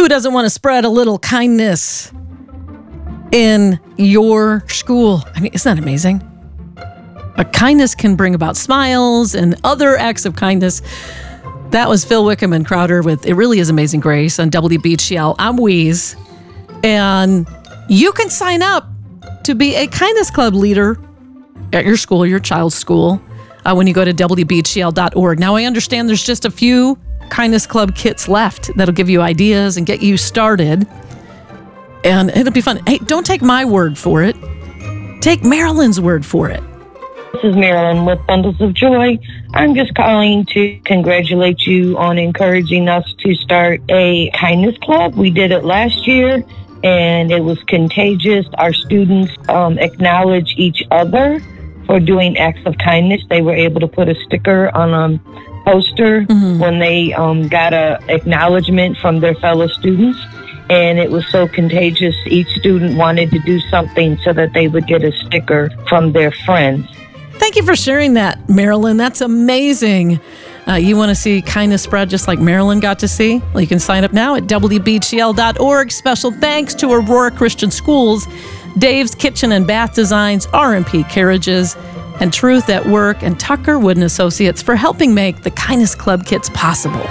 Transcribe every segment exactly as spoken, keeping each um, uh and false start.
Who doesn't want to spread a little kindness in your school? I mean, isn't that amazing? But kindness can bring about smiles and other acts of kindness. That was Phil Wickham and Crowder with It Really Is Amazing Grace on W B G L. I'm Wheeze. And you can sign up to be a Kindness Club leader at your school, your child's school, uh, when you go to W B G L dot org. Now, I understand there's just a few Kindness Club kits left that'll give you ideas and get you started. And it'll be fun. Hey, don't take my word for it. Take Marilyn's word for it. This is Marilyn with Bundles of Joy. I'm just calling to congratulate you on encouraging us to start a kindness club. We did it last year, and it was contagious. Our students um, acknowledge each other for doing acts of kindness. They were able to put a sticker on a poster mm-hmm. when they um, got a acknowledgement from their fellow students. And it was so contagious, each student wanted to do something so that they would get a sticker from their friends. Thank you for sharing that, Marilyn. That's amazing. Uh, you want to see kindness spread just like Marilyn got to see? Well, you can sign up now at W B G L dot org. Special thanks to Aurora Christian Schools, Dave's Kitchen and Bath Designs, R and P Carriages, and Truth at Work, and Tucker Wood and Associates for helping make the Kindness Club kits possible.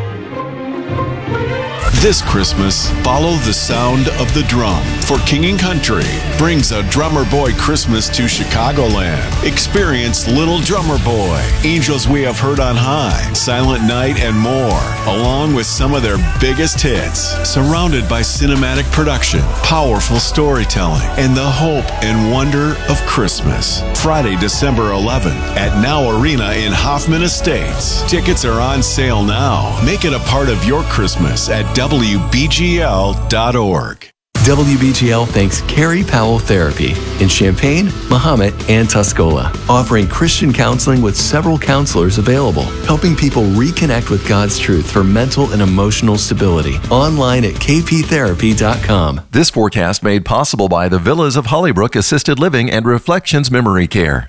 This Christmas, follow the sound of the drum, for King and Country brings a Drummer Boy Christmas to Chicagoland. Experience Little Drummer Boy, Angels We Have Heard on High, Silent Night, and more, along with some of their biggest hits. Surrounded by cinematic production, powerful storytelling, and the hope and wonder of Christmas. Friday, December eleventh at Now Arena in Hoffman Estates. Tickets are on sale now. Make it a part of your Christmas at W B G L dot org. W B G L thanks Carrie Powell Therapy in Champaign, Mahomet, and Tuscola, offering Christian counseling with several counselors available, helping people reconnect with God's truth for mental and emotional stability. Online at K P therapy dot com. This forecast made possible by the Villas of Hollybrook Assisted Living and Reflections Memory Care.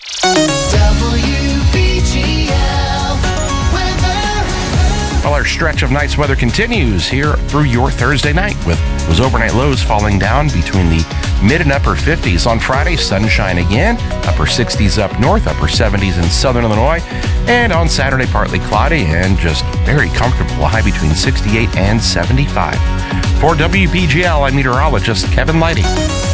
Well, our stretch of nice weather continues here through your Thursday night, with those overnight lows falling down between the mid and upper fifties. On Friday, sunshine again, upper sixties up north, upper seventies in southern Illinois. And on Saturday, partly cloudy and just very comfortable, a high between sixty-eight and seventy-five. For W B G L, I'm meteorologist Kevin Lighty.